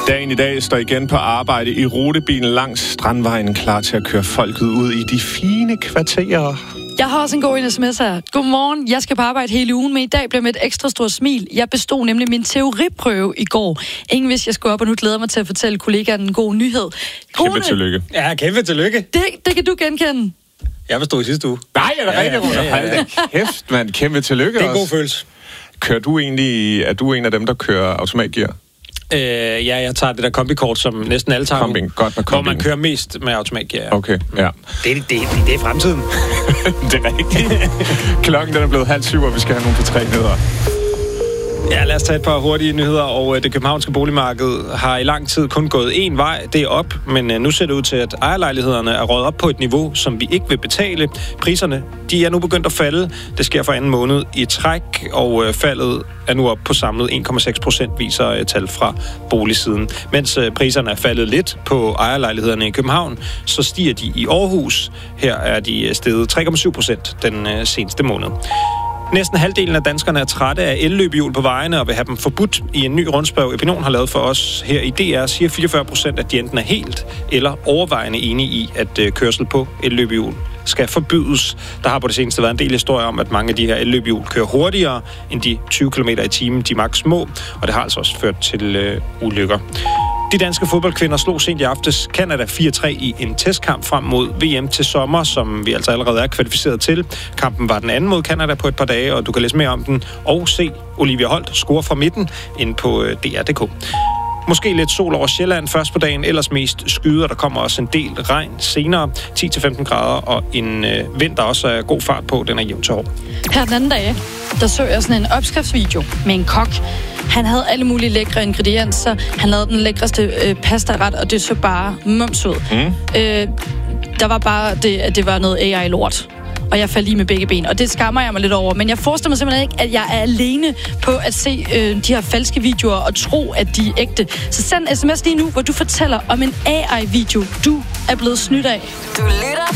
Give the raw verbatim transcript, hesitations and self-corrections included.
Dagen i dag står igen på arbejde i rutebilen langs Strandvejen, klar til at køre folket ud i de fine kvarterer. Jeg har også en god sms her. Godmorgen, jeg skal på arbejde hele ugen, men i dag bliver med et ekstra stort smil. Jeg bestod nemlig min teoriprøve i går. Ingen vidste, jeg skulle op, og nu glæder mig til at fortælle kollegaen en god nyhed. Kone, Kæmpe tillykke. Ja, kæmpe tillykke. Det, det kan du genkende. Jeg bestod i sidste uge. Nej, er det ja, rigtigt? ja, ja, ja, ja. Kæft, mand. Kæmpe tillykke. Det er en god også. følelse. Kører du egentlig, er du en af dem, der kører automatgear? Øh, ja, jeg tager det der kombikort, som næsten alle tager. Kombin, godt med hvor kombin. man kører mest med automatgear. Ja. Okay, ja. Det, det, det, det er fremtiden. Det er rigtigt. Klokken den er blevet halv syv, og vi skal have nogle på tre nyheder. Ja, lad os tage et par hurtige nyheder, og det københavnske boligmarked har i lang tid kun gået én vej, det er op, men nu ser det ud til, at ejerlejlighederne er røget op på et niveau, som vi ikke vil betale. Priserne, de er nu begyndt at falde. Det sker for anden måned i træk, og faldet er nu op på samlet en komma seks procent, viser tal fra boligsiden. Mens priserne er faldet lidt på ejerlejlighederne i København, så stiger de i Aarhus. Her er de steget tre komma syv procent den seneste måned. Næsten halvdelen af danskerne er trætte af elløbehjul på vejene og vil have dem forbudt. I en ny rundspørg, Epinon har lavet for os her i D R, siger fireogfyrre procent, at de enten er helt eller overvejende enige i, at kørsel på elløbehjul skal forbydes. Der har på det seneste været en del historier om, at mange af de her elløbehjul kører hurtigere end de tyve kilometer i timen, de maks små, og det har altså også ført til øh, ulykker. De danske fodboldkvinder slog sent i aftes Canada fire tre i en testkamp frem mod V M til sommer, som vi altså allerede er kvalificeret til. Kampen var den anden mod Canada på et par dage, og du kan læse mere om den og se Olivia Holt score fra midten ind på D R punktum d k. Måske lidt sol over Sjælland først på dagen, ellers mest skyder. Der kommer også en del regn senere, ti til femten grader, og en øh, vind, der også er god fart på, den er jævnt til hård. Her den anden dag, der så jeg sådan en opskriftsvideo med en kok. Han havde alle mulige lækre ingredienser. Han lavede den lækreste øh, pastaret, og det så bare mums ud. Mm. Øh, der var bare det, at det var noget A I-lort. Og jeg faldt lige med begge ben, og det skammer jeg mig lidt over. Men jeg forestiller mig simpelthen ikke, at jeg er alene på at se øh, de her falske videoer og tro, at de er ægte. Så send sms lige nu, hvor du fortæller om en A I-video, du er blevet snydt af. Du lytter